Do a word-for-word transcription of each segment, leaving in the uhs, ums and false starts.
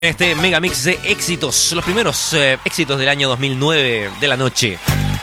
Este megamix de éxitos, los primeros eh, éxitos del año dos mil nueve de la noche.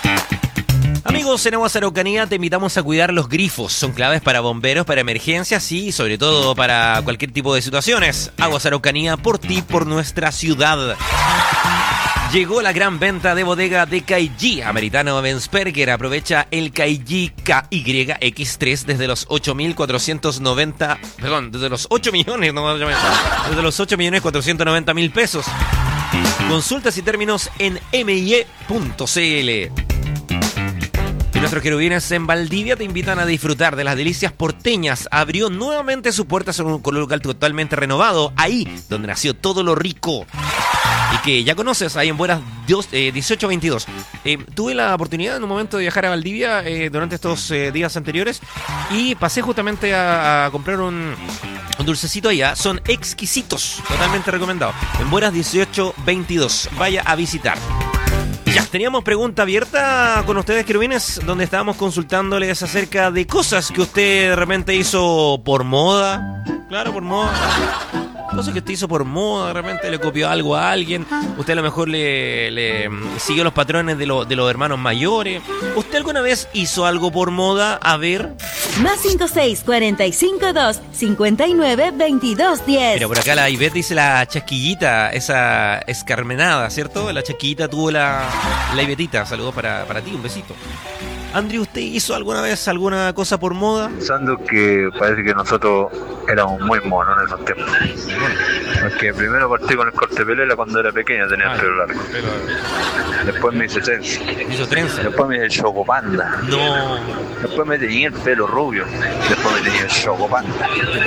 Amigos, en Aguas Araucanía te invitamos a cuidar los grifos. Son claves para bomberos, para emergencias y sobre todo para cualquier tipo de situaciones. Aguas Araucanía, por ti, por nuestra ciudad. Llegó la gran venta de bodega de Caillí. Ameritano Bensperger aprovecha el Caillí K Y X tres desde los ocho mil cuatrocientos noventa, perdón, desde los ocho millones, no, desde los ocho millones cuatrocientos noventa mil pesos. Consultas y términos en m i e punto c l. Y nuestros querubines en Valdivia te invitan a disfrutar de las delicias porteñas. Abrió nuevamente sus puertas con un local totalmente renovado, ahí donde nació todo lo rico. Y que ya conoces, ahí en Buenas eh, dieciocho veintidós. Eh, tuve la oportunidad en un momento de viajar a Valdivia eh, durante estos eh, días anteriores y pasé justamente a, a comprar un, un dulcecito allá. Son exquisitos, totalmente recomendados. En Buenas dieciocho veintidós. Vaya a visitar. Ya, teníamos pregunta abierta con ustedes, querubines, donde estábamos consultándoles acerca de cosas que usted de repente hizo por moda. Claro, por moda. Cosas que usted hizo por moda, de repente le copió algo a alguien. Usted a lo mejor le, le siguió los patrones de, lo, de los hermanos mayores. ¿Usted alguna vez hizo algo por moda? A ver. Más cinco seis, cuarenta y cinco dos, cincuenta y nueve, veintidós diez. Mira, por acá la Ivette dice la chasquillita, esa escarmenada, ¿cierto? La chasquillita tuvo la, la Ivetita. Saludos para, para ti, un besito. Andrew, ¿usted hizo alguna vez alguna cosa por moda? Pensando que parece que nosotros éramos muy monos en esos tiempos. Porque primero partí con el corte pelera cuando era pequeño, tenía el pelo largo. Pero... Después me hice trenza. ¿Hizo trenza? Después me hice el chocopanda. No. Después me tenía el pelo rubio. Después me tenía el chocopanda.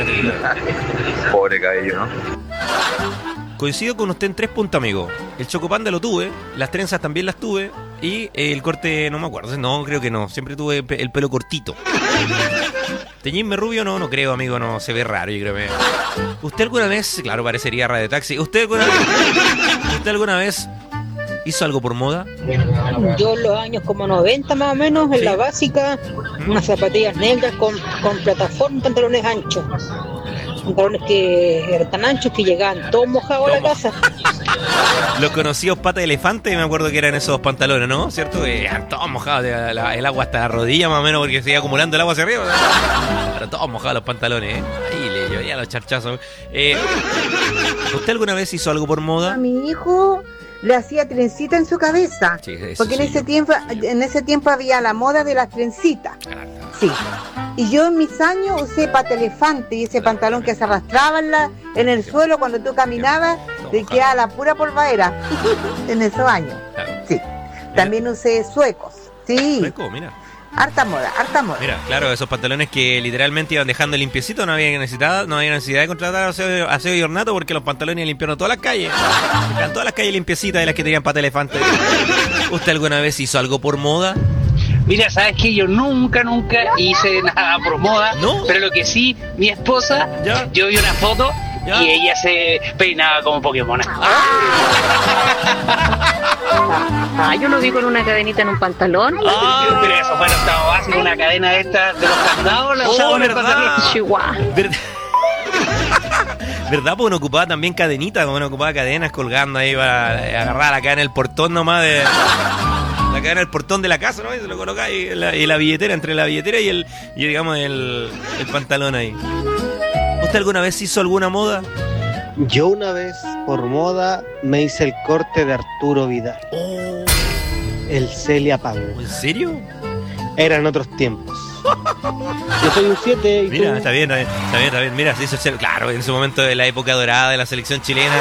Pobre cabello, ¿no? Coincido con usted en tres puntos, amigo. El chocopanda lo tuve, las trenzas también las tuve y el corte no me acuerdo. No, creo que no. Siempre tuve el pelo cortito. ¿Teñirme rubio? No, no creo, amigo. No, se ve raro, yo creo que... ¿Usted alguna vez? Claro, parecería radio taxi. ¿Usted alguna vez? ¿Usted alguna vez hizo algo por moda? Yo en los años como noventa más o menos, en ¿sí? La básica, ¿Mm? Unas zapatillas negras con, con plataforma y pantalones anchos. Pantalones que eran tan anchos que llegaban todos mojados a la casa. Los conocidos pata de elefante, me acuerdo que eran esos pantalones, ¿no? ¿Cierto? Eh, eran todos mojados, de la, el agua hasta la rodilla más o menos, porque se iba acumulando el agua hacia arriba. Pero todos mojados los pantalones, ¿eh? Ahí le llovía los charchazos. Eh, ¿Usted alguna vez hizo algo por moda? A mi hijo le hacía trencita en su cabeza, sí, porque sí. en ese tiempo en ese tiempo había la moda de las trencitas. Sí. Y yo en mis años usé pata elefante y ese pantalón que se arrastraba en, la, en el suelo cuando tú caminabas, te quedaba la pura polvadera en esos años. Sí. También usé suecos. Sí. Sueco, mira. Harta moda, harta moda. Mira, claro, esos pantalones que literalmente iban dejando limpiecito, no había necesidad, no había necesidad de contratar aseo, aseo y ornato porque los pantalones limpiaron todas las calles. Eran todas las calles limpiecitas de las que tenían pata elefante. ¿Usted alguna vez hizo algo por moda? Mira, sabes que yo nunca, nunca hice nada por moda, ¿no? Pero lo que sí, mi esposa, ¿ya? Yo vi una foto ¿ya? Y ella se peinaba como Pokémon. Ah, yo lo vi con una cadenita en un pantalón. Ah, pero eso fue el octavo básico, una cadena de estas de los candados. La oh, ¿verdad? Chihuahua. ¿Verdad? ¿Verdad? Porque uno ocupaba también cadenitas, como uno ocupaba cadenas colgando ahí para agarrar acá en el portón nomás de... La cadena del portón de la casa, ¿no? Y se lo colocaba y la, y la billetera, entre la billetera y el, y digamos, el, el pantalón ahí. ¿Usted alguna vez hizo alguna moda? Yo una vez, por moda, me hice el corte de Arturo Vidal. Oh. El Celia Pango. ¿En serio? Eran otros tiempos. Yo soy un siete y mira, tú... está bien, está bien, está bien, está bien. Mira, se hizo el... Claro, en su momento de la época dorada de la selección chilena.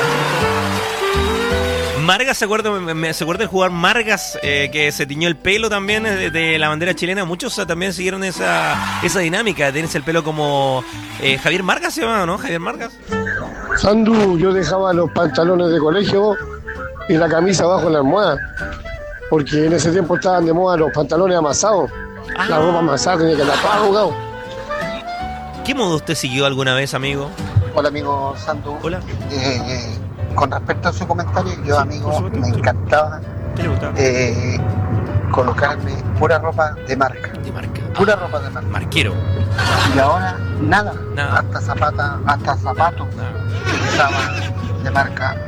Margas, ¿se acuerda, me, ¿se acuerda el jugador Margas eh, que se tiñó el pelo también de, de la bandera chilena? Muchos uh, también siguieron esa esa dinámica, tienes el pelo como eh, Javier Margas, ¿se llama, no? Javier Margas. Sandu, yo dejaba los pantalones de colegio y la camisa abajo en la almohada, porque en ese tiempo estaban de moda los pantalones amasados. Ah. La ropa amasada tenía que estar todo arrugado. ¿Qué modo usted siguió alguna vez, amigo? Hola, amigo Sandu. Hola. Eh, eh, con respecto a su comentario, yo, sí, amigo, me encantaba eh, colocarme pura ropa de marca. De marca. Pura ah, ropa de marca. Marquero. Y ahora, nada. nada. Hasta zapatos, hasta zapatos. Usaba de marca